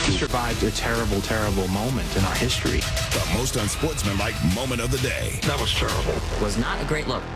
survived a terrible, terrible moment in our history. The most unsportsmanlike moment of the day. That was terrible. Was not a great look.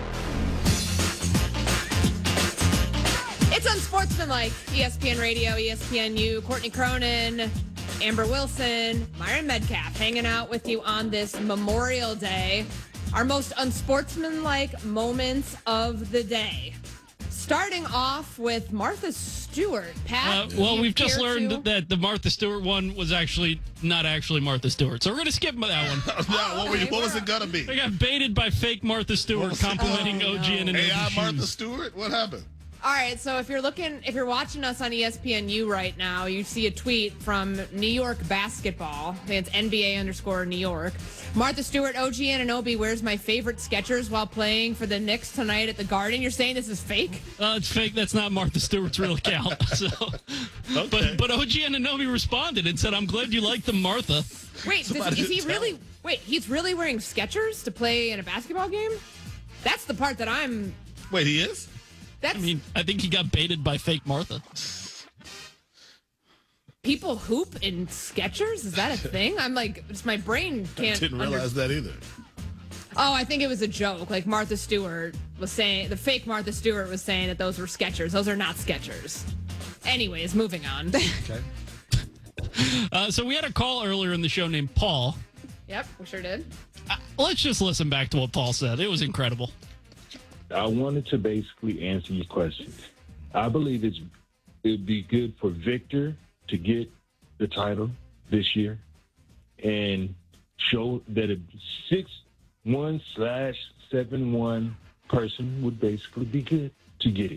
It's Unsportsmanlike. ESPN Radio, ESPNU, Courtney Cronin, Amber Wilson, Myron Medcalf hanging out with you on this Memorial Day. Our most unsportsmanlike moments of the day. Starting off with Martha Stewart. Pat, well, we've just learned that the Martha Stewart one was not actually Martha Stewart. So we're going to skip that one. What was it going to be? I got baited by fake Martha Stewart complimenting OGN and AI OG Martha shoes. Stewart? What happened? All right, so if you're watching us on ESPNU right now, you see a tweet from New York Basketball. I think it's NBA_New York. Martha Stewart, OG Anunoby wears my favorite Skechers while playing for the Knicks tonight at the Garden. You're saying this is fake? It's fake. That's not Martha Stewart's real account. So, Okay. but OG Anunoby responded and said, "I'm glad you like the Martha." Wait, is he really? Wait, he's really wearing Skechers to play in a basketball game? That's the part that I'm. Wait, he is? That's I think he got baited by fake Martha. people hoop in Skechers. Is that a thing? I'm like, just my brain can't. I didn't realize that either. Oh, I think it was a joke. Like Martha Stewart was saying, the fake Martha Stewart was saying that those were Skechers. Those are not Skechers. Anyways, moving on. Okay. So we had a call earlier in the show named Paul. Yep, we sure did. Let's just listen back to what Paul said. It was incredible. I wanted to basically answer your question. I believe it'd be good for Victor to get the title this year and show that a 6'1/7'1" person would basically be good to get it.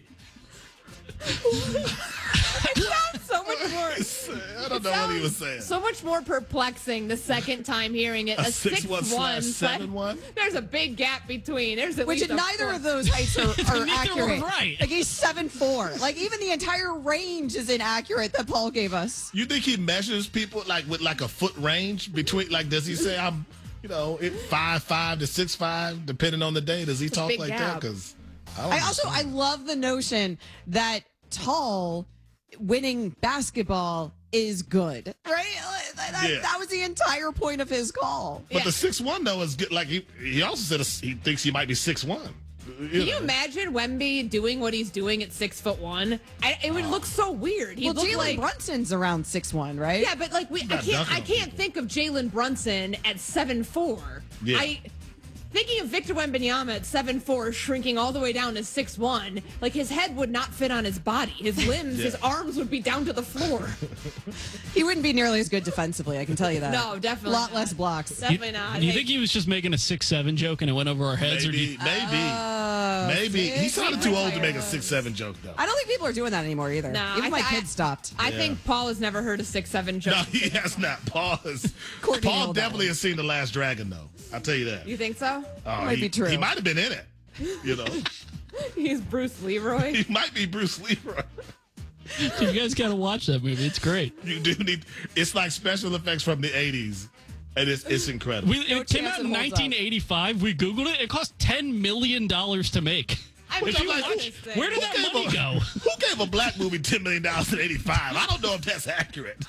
It sounds so much more. I don't know what he was saying. So much more perplexing the second time hearing it. A 6'1/7'1"? There's a big gap between. There's at Which least neither of those heights are Neither accurate. were right. Like he's 7'4". Like even the entire range is inaccurate that Paul gave us. You think he measures people like with like a foot range between? Like, does he say I'm, 5'5" to 6'5", depending on the day? Does he talk big like gap. that? Because I love the notion that tall winning basketball is good, right? That was the entire point of his call. But the 6'1" though is good. Like he also said he thinks he might be 6'1". Can you imagine Wemby doing what he's doing at 6'1"? It would look so weird. He'd look Jalen like Brunson's around 6'1", right? Yeah, but like I can't think of Jalen Brunson at 7'4". Yeah. Thinking of Victor Wembanyama at 7'4", shrinking all the way down to 6'1", like his head would not fit on his body. His limbs, his arms would be down to the floor. He wouldn't be nearly as good defensively, I can tell you that. No, definitely A lot not. less blocks. Definitely not. Do you think he was just making a 6'7" joke and it went over our heads? Maybe. He sounded too old to make a 6'7" joke though. I don't think people are doing that anymore either. No, Even my kids stopped. I think Paul has never heard a 6'7" joke. No, he has not. Paul Courtney nailed that definitely one. has seen The Last Dragon though. I'll tell you that. You think so? Might be true. He might have been in it. He's Bruce Leroy. He might be Bruce Leroy. Dude, you guys got to watch that movie. It's great. You do need. It's like special effects from the '80s, and it's incredible. It came out in 1985. We Googled it. It cost $10 million to make. I mean, If you like, watch, where did that money go? Who gave a black movie $10 million in '85? I don't know if that's accurate.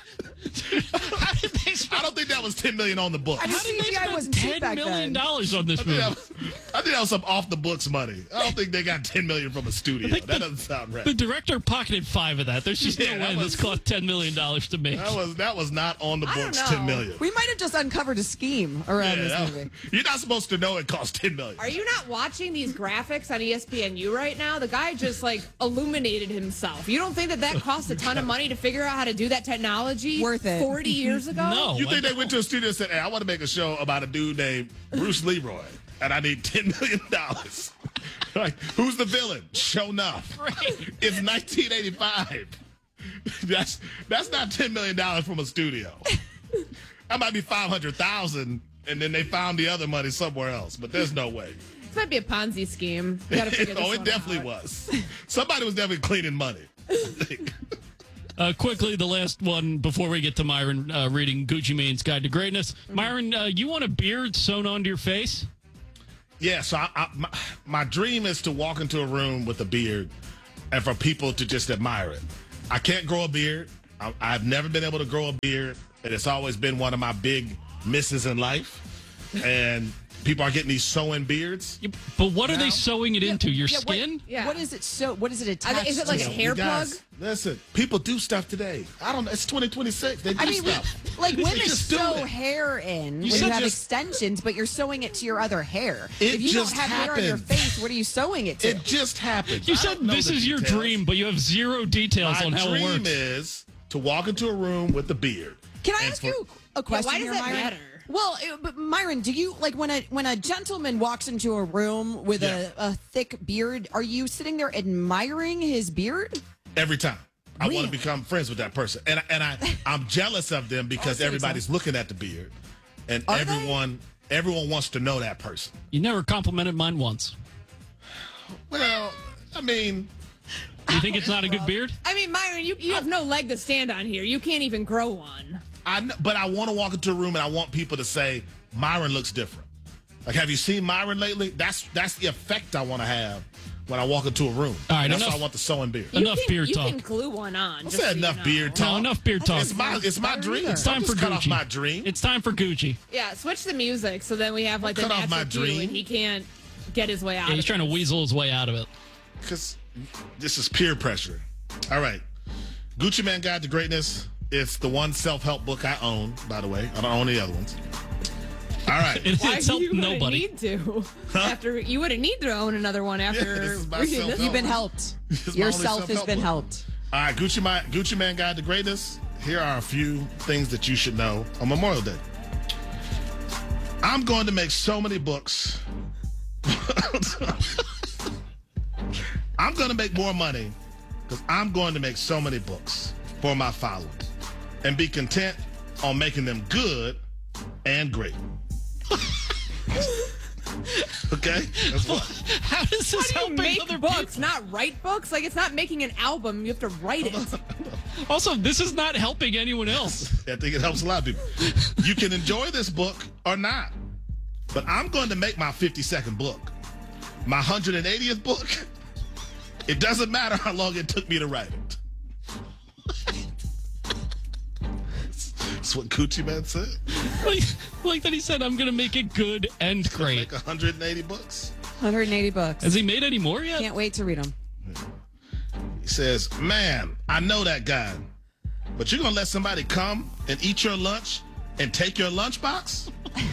I don't think that was $10 million on the books. I mean, How did they CGI spend wasn't cheap $10 back million then. on this movie? I think that was some off the books money. I don't think they got $10 million from a studio. That doesn't sound right. The director pocketed $5 of that. There's just Yeah, no that way this cost $10 million to make. That was not on the I don't books. know. $10 million. We might have just uncovered a scheme around this Yeah, movie. you're not supposed to know it cost $10 million. Are you not watching these graphics on ESPNU right now? The guy just illuminated himself. You don't think that cost a ton of money to figure out how to do that technology? Worth it. 40 years ago? No. You think they went to a studio and said, "Hey, I want to make a show about a dude named Bruce Leroy, and I need $10 million." Like, who's the villain? Show enough. Right. It's 1985. That's not $10 million from a studio. That might be $500,000, and then they found the other money somewhere else. But there's no way. This might be a Ponzi scheme. You gotta figure this Oh, it one definitely out. was. Somebody was definitely cleaning money. I think. Quickly, the last one before we get to Myron reading Gucci Mane's Guide to Greatness. Mm-hmm. Myron, you want a beard sewn onto your face? Yeah, so my dream is to walk into a room with a beard and for people to just admire it. I can't grow a beard. I've never been able to grow a beard, and it's always been one of my big misses in life. And people are getting these sewing beards. Yeah, but what are they sewing it into? Your Yeah, skin? What is it? What is it attached Is it like to? a hair You guys, plug? Listen, people do stuff today. I don't know. It's 2026. They do I mean, stuff. like women just do sew it. hair in when said you have just- extensions, but you're sewing it to your other hair. It If you don't just have hair on your happened. face, what are you sewing it to? It just happened. You I said don't know this the is your details. dream, but you have zero details My on how it dream works. is to walk into a room with a beard. Can I And ask for- you a question why does here, that Myron? matter? Well, but Myron, do you like when a gentleman walks into a room with Yeah. a thick beard? Are you sitting there admiring his beard? Every time. I want Really? to become friends with that person. And I'm jealous of them because Oh, everybody's looking at the beard. And Are they? everyone wants to know that person. You never complimented mine once. Well, I mean, You think it's not a good beard? I mean, Myron, you have no leg to stand on here. You can't even grow one. but I want to walk into a room and I want people to say, Myron looks different. Like, have you seen Myron lately? That's the effect I want to have when I walk into a room. All right, That's enough- why I want the sewing beard. Enough beard you talk. can glue one on. I just said so you enough know. beard talk. No, enough beard talk. It's my dream. It's time for Don't just cut off Gucci. my dream. It's time for Gucci. Yeah, switch the music so then we have like the Cut off my natural cue dream. and he can't get his way out. Yeah, he's of trying to this. weasel his way out of it. Because this is peer pressure. All right. Gucci Man Guide to Greatness. It's the one self-help book I own, by the way. I don't own any other ones. All right. It's Why helped you wouldn't nobody. need to after you wouldn't need to own another one after this is my reading self-help. this. You've been helped. It's my Yourself only has been self-help helped. All right, Gucci Man Guide to Greatness. Here are a few things that you should know on Memorial Day. I'm going to make so many books. I'm going to make more money because I'm going to make so many books for my followers and be content on making them good and great. Okay? That's what. How does this How do help you make other books, not write books? Like it's not making an album. You have to write it. people? Also, this is not helping anyone else. I think it helps a lot of people. You can enjoy this book or not, but I'm going to make my 52nd book, my 180th book. It doesn't matter how long it took me to write it. That's what Gucci Man said. Like that he said, I'm going to make it good and great. Make 180 books. 180 books. Has he made any more yet? Can't wait to read them. He says, man, I know that guy, but you're going to let somebody come and eat your lunch and take your lunchbox?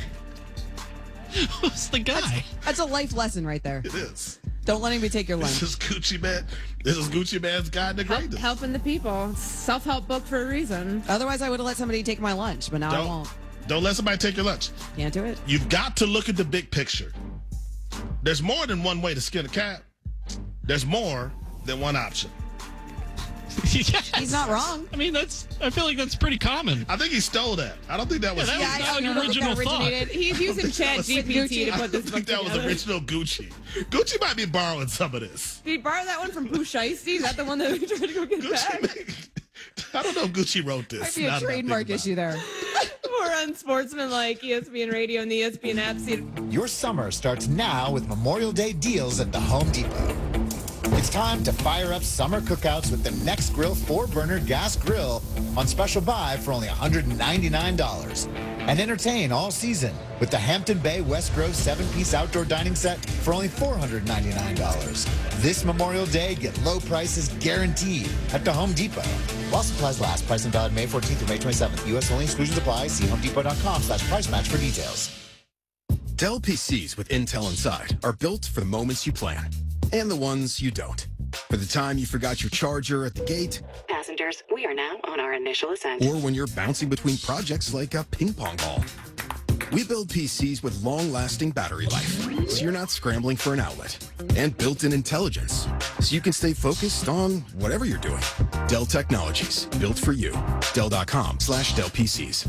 Who's the guy? That's a life lesson right there. It is. Don't let anybody take your lunch. This is Gucci Man. This is Gucci Man's Guide to Greatness. Helping the people. Self-help book for a reason. Otherwise, I would have let somebody take my lunch, but now I won't. Don't let somebody take your lunch. Can't do it. You've got to look at the big picture. There's more than one way to skin a cat. There's more than one option. Yes. He's not wrong. I mean, I feel like that's pretty common. I think he stole that. I don't think that was. that Yeah, was I not don't an know if original that thought. originated. He's using Chat GPT to I put don't this book think that was together. original Gucci. Gucci might be borrowing some of this. Did he borrow that one from Pooh Shiesty? Is that the one that we tried to go get back? Gucci, I don't know if Gucci wrote this. Might be a Now that I think trademark about issue there. We're on Sportsmanlike, ESPN Radio, and the ESPN app. See, Your summer starts now with Memorial Day deals at the Home Depot. It's time to fire up summer cookouts with the Next Grill 4-burner gas grill on special buy for only $199. And entertain all season with the Hampton Bay West Grove 7-piece outdoor dining set for only $499. This Memorial Day, get low prices guaranteed at the Home Depot. While supplies last, price and valid May 14th through May 27th. U.S. only, exclusions apply. See homedepot.com/price match for details. Dell PCs with Intel inside are built for the moments you plan and the ones you don't. For the time you forgot your charger at the gate, Passengers, we are now on our initial ascent. or when you're bouncing between projects like a ping pong ball. We build PCs with long-lasting battery life, so you're not scrambling for an outlet. And built-in intelligence, so you can stay focused on whatever you're doing. Dell Technologies, built for you. Dell.com/Dell PCs.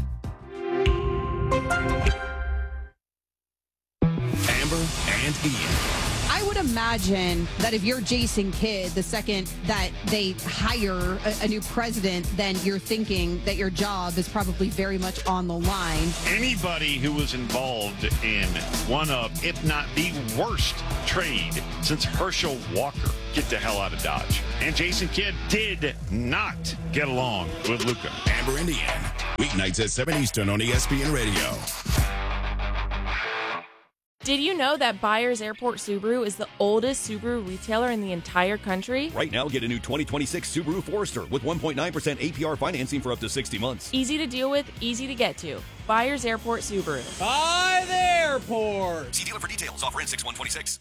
Amber and Ian. I would imagine that if you're Jason Kidd, the second that they hire a new president, then you're thinking that your job is probably very much on the line. Anybody who was involved in one of, if not the worst trade since Herschel Walker, get the hell out of Dodge. And Jason Kidd did not get along with Luka. Amber Indiana. Weeknights at 7 Eastern on ESPN Radio. Did you know that Byers Airport Subaru is the oldest Subaru retailer in the entire country? Right now, get a new 2026 Subaru Forester with 1.9% APR financing for up to 60 months. Easy to deal with, easy to get to. Byers Airport Subaru. By the airport. See dealer for details. Offer in 6/126.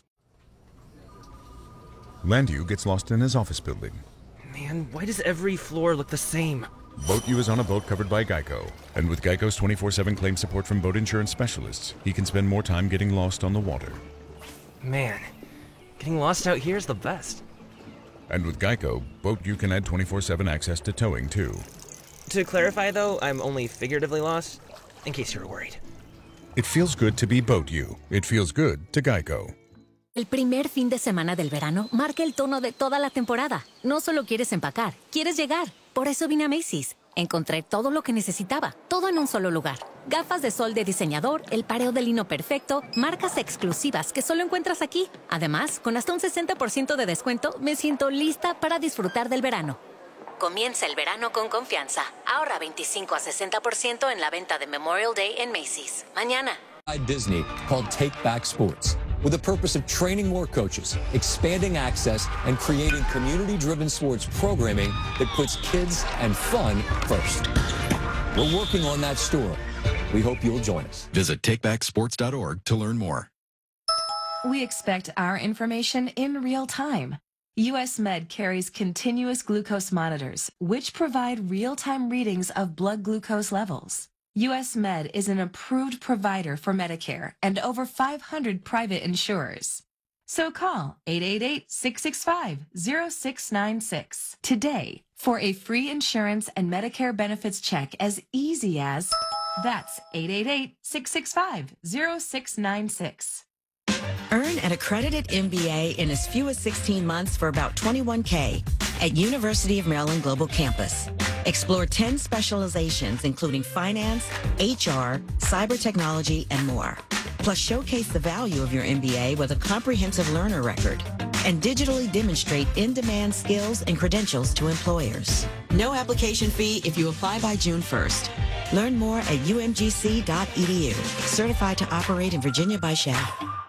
Landu gets lost in his office building. Man, why does every floor look the same? BoatU is on a boat covered by Geico. And with Geico's 24/7 claim support from boat insurance specialists, he can spend more time getting lost on the water. Man, getting lost out here is the best. And with Geico, BoatU can add 24/7 access to towing, too. To clarify, though, I'm only figuratively lost, in case you were worried. It feels good to be BoatU. It feels good to Geico. El primer fin de semana del verano marca el tono de toda la temporada. No solo quieres empacar, quieres llegar. Por eso vine a Macy's. Encontré todo lo que necesitaba, todo en un solo lugar. Gafas de sol de diseñador, el pareo de lino perfecto, marcas exclusivas que solo encuentras aquí. Además, con hasta un 60% de descuento, me siento lista para disfrutar del verano. Comienza el verano con confianza. Ahorra 25 a 60% en la venta de Memorial Day en Macy's. Mañana. Disney called Take Back Sports, with the purpose of training more coaches, expanding access, and creating community-driven sports programming that puts kids and fun first. We're working on that story. We hope you'll join us. Visit takebacksports.org to learn more. We expect our information in real time. US Med carries continuous glucose monitors, which provide real-time readings of blood glucose levels. US Med is an approved provider for Medicare and over 500 private insurers. So call 888-665-0696 today for a free insurance and Medicare benefits check as easy as, that's 888-665-0696. Earn an accredited MBA in as few as 16 months for about $21K at University of Maryland Global Campus. Explore 10 specializations, including finance, HR, cyber technology, and more. Plus, showcase the value of your MBA with a comprehensive learner record and digitally demonstrate in-demand skills and credentials to employers. No application fee if you apply by June 1st. Learn more at umgc.edu. Certified to operate in Virginia by SHAP.